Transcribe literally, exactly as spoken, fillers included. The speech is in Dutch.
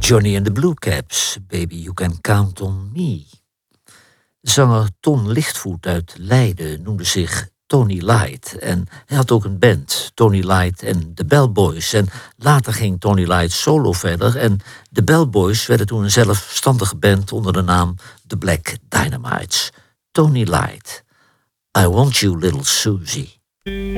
Johnny and the Blue Caps, Baby You Can Count on Me. Zanger Ton Lichtvoet uit Leiden noemde zich Tony Light. En hij had ook een band, Tony Light en The Bellboys. En later ging Tony Light solo verder. En The Bellboys werden toen een zelfstandige band onder de naam The Black Dynamites. Tony Light, I Want You Little Susie.